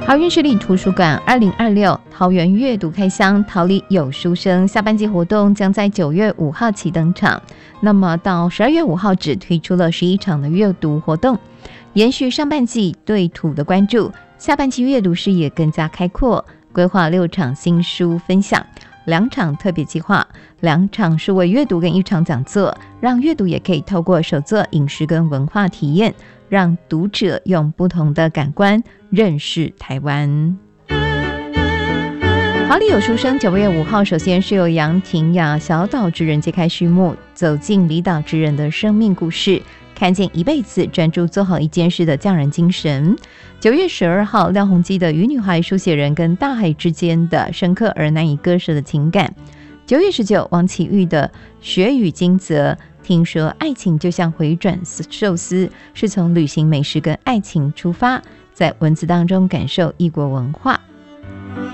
桃园市立图书馆2026桃园阅读开箱，桃里有书生下半季活动将在9月5号起登场。那么到12月5号只推出了11场的阅读活动，延续上半季对土的关注，下半季阅读视野更加开阔，规划6场新书分享，2场特别计划，2场数位阅读跟1场讲座，让阅读也可以透过手作、饮食跟文化体验，让读者用不同的感官认识台湾。桃里有书生9月5号，首先是由杨廷雅小岛之人揭开序幕，走进离岛之人的生命故事，看见一辈子专注做好一件事的匠人精神。9月12号，廖鸿基的《与女孩书写人》跟大海之间的深刻而难以割舍的情感。9月19，王启玉的《雪与金泽》，听说爱情就像回转寿司，是从旅行、美食跟爱情出发，在文字当中感受异国文化。